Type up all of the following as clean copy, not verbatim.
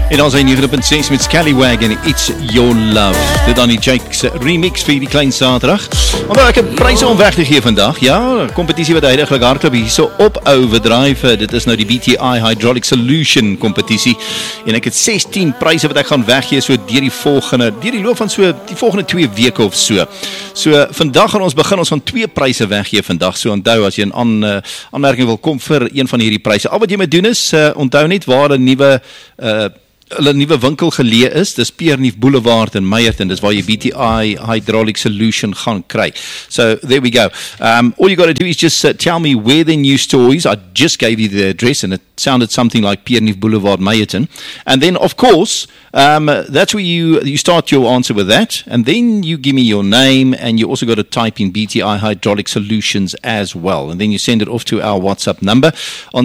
En dan zijn 9.6 met Scallywag en It's Your Love. Dit dan die Jake's remix vir die klein Saterdag. Maar ek het pryse om weg te gee vandag. Ja, kompetisie wat eigenlijk hardloop hierso op Overdrive. Dit is nou die BTI Hydraulic Solution kompetisie. En ek het 16 pryse wat ek gaan weggee so deur die loop van so die volgende 2 weke of so. So vandag gaan ons begin, ons gaan 2 pryse weggee vandag. So onthou as jy 'n aanmerking wil kom vir een van hierdie pryse. Al wat jy moet doen is onthou net waar 'n nuwe winkel geleë is, dis Pierneef Boulevard in Meyerton, dis waar jy BTI Hydraulic Solution gaan kry. So, there we go. All you got to do is just tell me where the new store is. I just gave you the address and it sounded something like Pierneef Boulevard, Meyerton. And then, of course, that's where you start your answer with that, and then you give me your name, and you also got to type in BTI Hydraulic Solutions as well, and then you send it off to our WhatsApp number on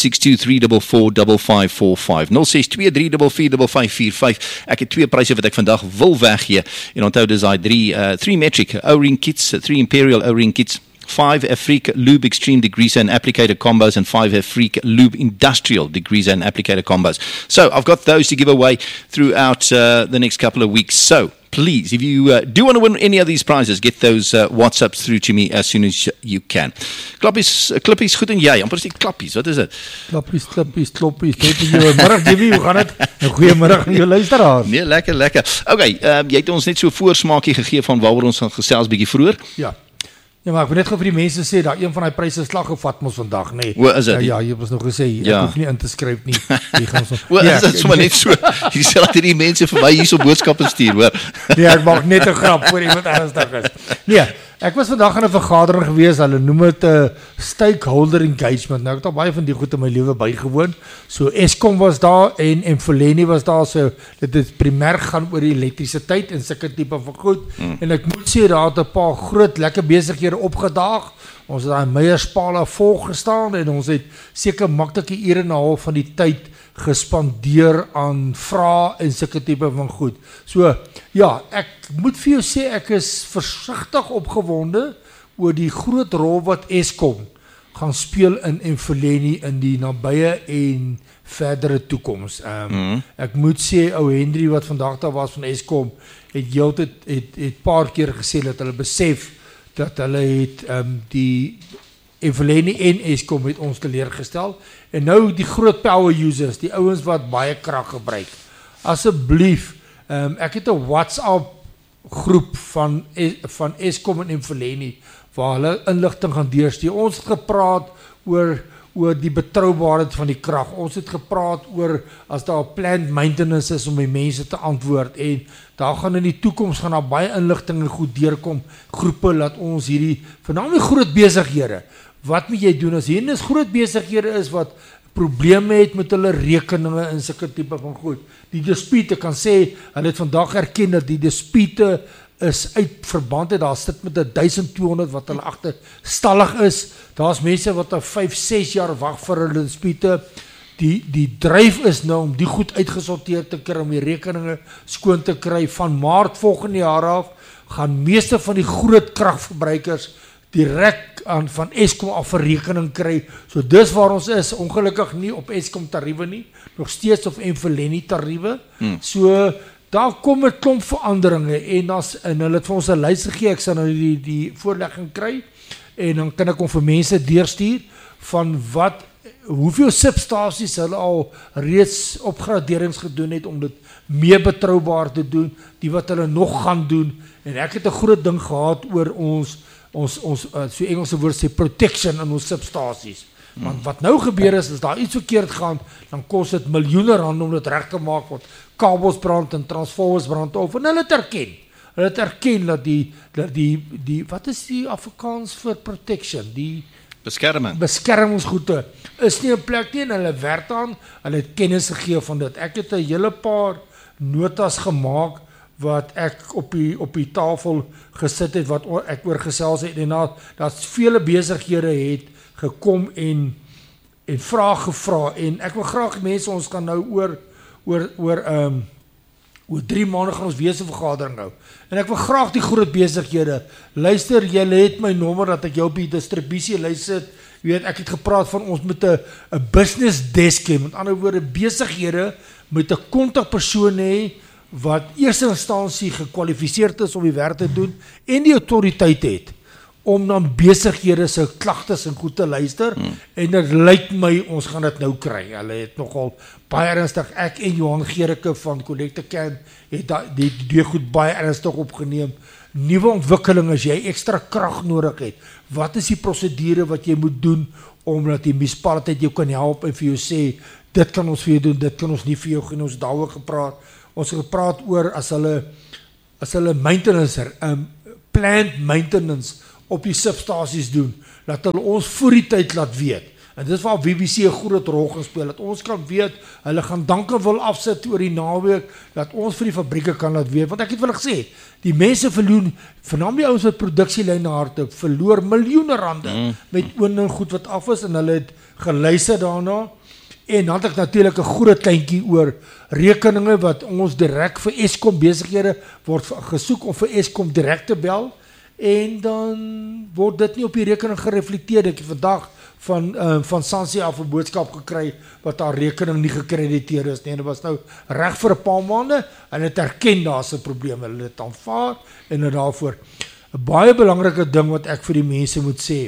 0623445545. 0623445545. Ek het 2 pryse wat ek vandag wil weggee, en onthou dis daai 3 metric O-ring kits, 3 Imperial O-ring kits, 5 Afrique Lube Extreme degreaser and applicator combos, and 5 Afrique Lube Industrial degreaser and applicator combos. So I've got those to give away throughout the next couple of weeks. So please, if you do want to win any of these prizes, get those WhatsApps through to me as soon as you can. Klappies goed en jy, amper is die klappies, wat is dit? Klappies, middag Jimmy, hoe gaan het? Goeiemiddag aan jou luisteraars. Nee, lekker. Okay, jy het ons net so voorsmaakie gegee van waaroor ons gaan gesels bietjie vroeër. Ja, maar ek wil net gou vir die mense sê, dat een van die pryse slag gevat ons vandag, nee. Hoe is dit? Ja, jy het ons nog gesê, ek hoef nie in te skryf nie. Hoe is dit sommer net so? Jy sê dat die mense vir my hier so boodskappe stuur, hoor. Nee, ek maak net 'n grap voor iemand ernstig is. Nee, ek was vandag in 'n vergadering gewees, hulle noem dit 'n stakeholder engagement. Nou ek het al baie van die goed in my lewe bygewoon. So Eskom was daar en Mfoleni was daar, so dit is primêr gaan oor die elektrisiteit en sulke tipe van goed. En ek moet sê daar het 'n paar groot lekker besighede opgedaag. Ons het daai meierspale volgestaan en ons het seker maklike ure en 'n half van die tyd gespandeer aan vrae en sulke tipe van goed. So, ja, ek moet vir jou sê, ek is versigtig opgewonde oor die groot rol wat Eskom gaan speel in Mfoleni in die nabye en verdere toekoms. Ek moet sê, ou Henry wat vandag daar was van Eskom, het paar keer gesê dat hulle besef dat hulle het die Mfoleni en Eskom het ons teleurgestel, en nou die groot power users, die ouens wat baie krag gebruik, asseblief, ek het 'n WhatsApp groep van Eskom en Mfoleni, waar hulle inligting gaan deurstuur. Ons het gepraat oor die betroubaarheid van die krag, ons het gepraat oor as daar planned maintenance is om die mense te antwoord, en daar gaan in die toekoms gaan daar baie inligting en goed deurkom, groepe, laat ons hierdie, veral groot besighede, wat moet jy doen as hier groot besighede is wat probleme het met hulle rekeninge en sulke tipe van goed. Die dispute, kan sê, hulle het vandag erken dat die dispute is uit verband het, daar sit met 1200 wat hulle agterstallig is, daar is mense wat 5-6 jaar wag vir hulle dispute, die dryf is nou om die goed uitgesorteer te kry, om die rekeninge skoon te kry. Van Maart volgende jaar af, gaan meeste van die groot kragverbruikers direk van Eskom af 'n rekening kry. So dis waar ons is, ongelukkig nie op Eskom tariewe nie, nog steeds op Mfoleni tariewe. So daar kom 'n klomp veranderinge, en hulle het vir ons 'n lys gegee, ek sal nou die voorlegging kry, en dan kan ek hom vir mense deurstuur, van hoeveel substasies hulle al reeds opgraderings gedoen het, om dit meer betroubaar te doen, die wat hulle nog gaan doen, en ek het 'n groot ding gehad oor ons so Engelse woord sê, protection in ons substasies. Want wat nou gebeur is daar iets verkeerd gaan, dan kos dit miljoene rand om dit reg te maak, want kabels brand en transformers brand of, en hulle het erken dat die wat is die Afrikaans vir protection, die beskermingsgoede is nie 'n plek nie, en hulle werk aan, hulle het kennis gegee van dit. Ek het 'n hele paar notas gemaak wat ek op die tafel gesit het, wat ek oor gesels het, en dat vele besighede het gekom en vrae gevra, en ek wil graag mense, ons kan nou oor 3 maande gaan ons weer 'n vergadering hou, en ek wil graag die groot besighede, luister, julle het my nommer, dat ek jou op die distribusielys sit, Weet, ek het gepraat van ons met 'n business desk hê, met ander woorde besighede met 'n kontakpersoon hê wat eerste instansie gekwalifiseerd is om die werk te doen en die autoriteit het om dan besighede se klagtes en goed te luister en dit lyk my ons gaan dit nou kry. Hulle het nogal baie ernstig, ek en Johan Gericke van Collector Camp het die goed baie ernstig opgeneem. Nuwe ontwikkeling as jy ekstra krag nodig het. Wat is die prosedure wat jy moet doen omdat die munisipaliteit jou kan help en vir jou sê dit kan ons vir jou doen, dit kan ons nie vir jou doen. Ons daaroor gepraat. Ons het gepraat oor as hulle maintenance planned maintenance op die substasies doen, dat hulle ons voor die tyd laat weet. En dit is waar BBC 'n groot rol gespeel, dat ons kan weet, hulle gaan Dankerwil afsit oor die naweek, dat ons vir die fabrieke kan laat weet, want ek het wel gesê, die mense verloor, veral die ouens wat produksielyne hardop, verloor miljoene rande, met oornig goed wat af is, en hulle het geluister daarna, en dan het ek natuurlik 'n groot kleintjie oor rekeninge, wat ons direk vir Eskom besighede, word gesoek om vir Eskom direk te bel, en dan word dit nie op die rekening gereflekteer. Ek het vandag van Sansie af 'n boodskap gekry wat haar rekening nie gekrediteer is nie. En dit was nou reg vir 'n paar maande en het erken daar's 'n probleem. Hulle het aanvaar en daarvoor 'n baie belangrike ding wat ek vir die mense moet sê.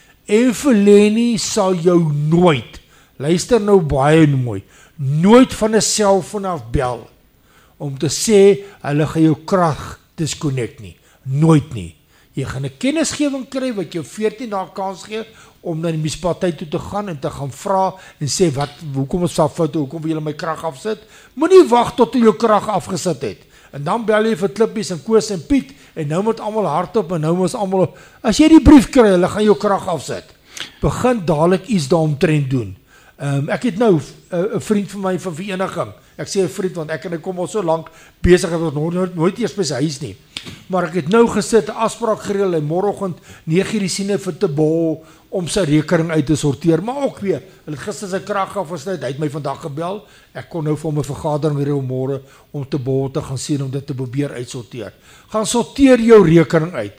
Emphileni sal jou nooit, luister nou baie mooi, nooit van 'n selfoon af bel om te sê hulle gaan jou krag disconnect nie. Nooit nie. Jy gaan 'n kennisgewing kry wat jou 14 dae kans gee om na die munisipaliteit toe te gaan en te gaan vra en sê hoekom is daar foute, hoekom wil julle my krag afsit? Moenie wag tot jy jou krag afgesit het. En dan bel jy vir Klippies en Koos en Piet en nou moet almal hardop en nou moet almal, as jy die brief kry, hulle gaan jou krag afsit. Begin dadelik iets daaromtrent doen. Ek het nou 'n vriend van my van vereniging. Ek sê 'n vriend want ek en hy kom al so lank besig het ons nooit eers by sy huis nie. Maar ek het nou gesit 'n afspraak gereël en môreoggend 9:00 die siene vir te bol om sy rekening uit te sorteer. Maar ook weer, hulle het gister sy krag afgesluit. Hy het my vandag gebel. Ek kon nou vir hom 'n vergadering reël môre om te bol te gaan sien om dit te probeer uitsorteer. Gaan sorteer jou rekening uit.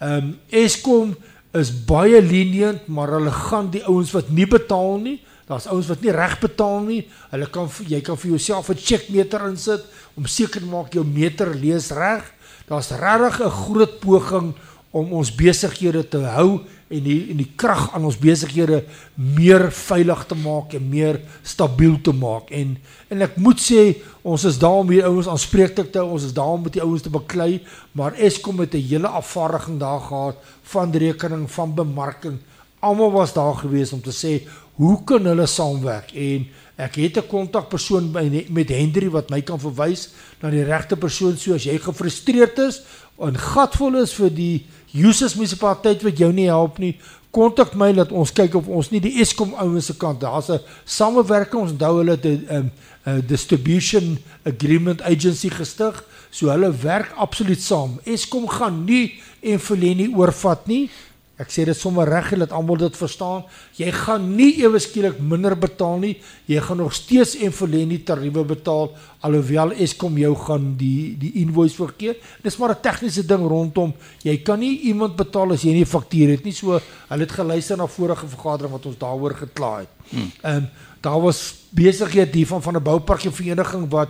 Eskom is baie lenient, maar hulle gaan die ouens wat nie betaal nie. Daar's ouens wat nie reg betaal nie. Jy kan vir jouself 'n checkmeter insit om seker te maak jou meter lees reg. Daar's regtig 'n groot poging om ons besighede te hou en die krag aan ons besighede meer veilig te maak en meer stabiel te maak. En ek moet sê, ons is daar om die ouens aanspreeklik te hou, ons is daar om met die ouens te beklei, maar Eskom het 'n hele afvaardiging daar gehad van rekening, van bemarking. Almal was daar gewees om te sê, hoe kan hulle saamwerk? En ek het 'n kontakpersoon met Hendrie wat my kan verwys na die regte persoon, so as jy gefrustreerd is en gatvol is vir die Uses munisipaliteit wat jou nie help nie, kontak my dat ons kyk of ons nie die Eskom ouens se kant, daar's 'n samewerking, ons onthou hulle het distribution agreement agency gestig, so hulle werk absoluut saam. Eskom gaan nie Emphileni oorvat nie. Ek sê dit sommer reg, dat almal dit verstaan. Jy gaan nie ewe skielik minder betaal nie. Jy gaan nog steeds Emphileni tariewe betaal, alhoewel Eskom jou gaan die invoice verkeer. Dis maar 'n tegniese ding rondom. Jy kan nie iemand betaal as jy nie 'n faktuur het nie. So hulle het geluister na vorige vergadering wat ons daaroor gekla het. Daar was besigheid hier van 'n bouparkie vereniging wat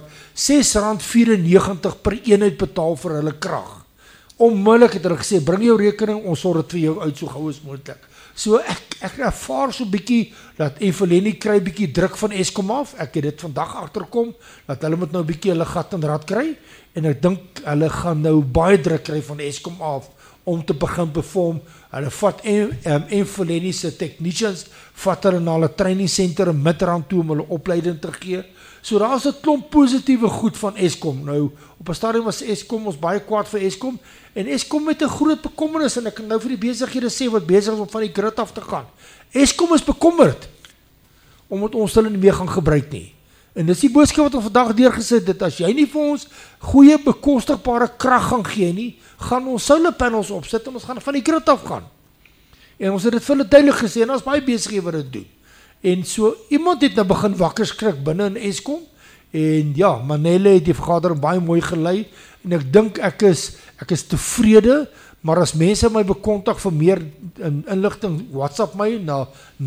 R6.94 per eenheid betaal vir hulle krag. Onmiddellik het hulle gesê, bring jou rekening, ons sort dit vir jou uit so gou as moontlik. So ek ervaar so bietjie dat Emphileni kry bietjie druk van Eskom af. Ek het dit vandag agterkom dat hulle moet nou bietjie hulle gat in rad kry en ek dink hulle gaan nou baie druk kry van Eskom af om te begin perform. Hulle vat Emphileni se technicians, vat hulle na hulle training center in Midrand toe om hulle opleiding te gee. So daar is 'n klomp positiewe goed van Eskom. Nou, op 'n stadium was Eskom, ons baie kwaad vir Eskom, en Eskom het 'n groot bekommernis, en ek kan nou vir die besighede sê wat besig is om van die grid af te gaan. Eskom is bekommerd, omdat ons hulle nie meer gaan gebruik nie. En dis die boodskap wat ons vandag deurgesit het, as jy nie vir ons goeie bekostigbare krag gaan gee nie, gaan ons solar panels opsit, en ons gaan van die grid af gaan. En ons het dit vir hulle duidelik gesê, en ons baie besighede wat dit doen. En so, iemand het nou begin wakker skrik binne in Eskom, en ja, Manelle het die vergadering baie mooi gelei, en ek dink ek is tevrede, maar as mense my bekontak vir meer inligting, WhatsApp my na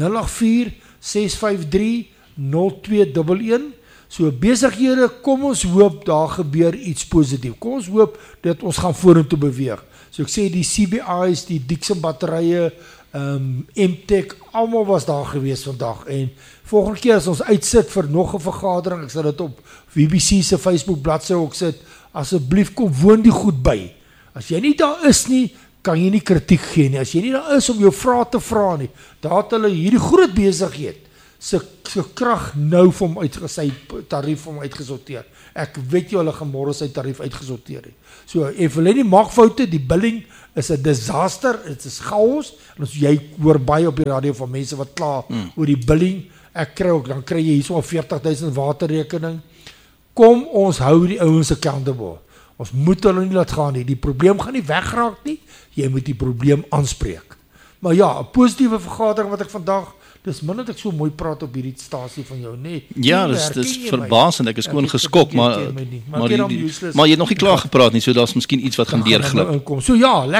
084-653-0211. So besighede, kom ons hoop daar gebeur iets positief. Kom ons hoop dat ons gaan vorentoe beweeg. So ek sê die CBI's, die Dixon batterye, MTech, almal was daar gewees vandag en volgende keer as ons uitsit vir nog 'n vergadering, ek sal dit op BBC se Facebook bladsy ook sit, asseblief kom woon die goed by. As jy nie daar is nie, kan jy nie kritiek gee nie. As jy nie daar is om jou vrae te vra nie, daar het hulle hierdie groot besigheid se krag nou vir hom sy tarief vir hom uitgesorteer. Ek weet jy hulle gaan môre sy tarief uitgesorteer het. So Evelyn maak foute, die billing is 'n disaster, dit is chaos, en as jy hoor baie op die radio van mense wat kla oor die billing, ek kry ook, dan kry jy hierso 40,000 waterrekening. Kom ons hou die ouens accountable. Ons moet hulle nie laat gaan nie. Die probleem gaan nie wegraak nie, jy moet die probleem aanspreek. Maar ja, 'n positiewe vergadering wat ek vandag, dis min dat ek so mooi praat op hierdie stasie van jou, nee. Ja, dis verbasend, ek is gewoon geskok, maar jy het nog nie klaar gepraat nie, so daar's miskien iets wat gaan deurglip. So ja,